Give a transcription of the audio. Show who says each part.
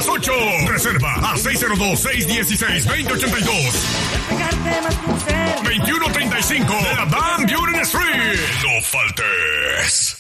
Speaker 1: las 8. Reserva al 602-616-2082. 2135 de la Van Buren Street. No faltes.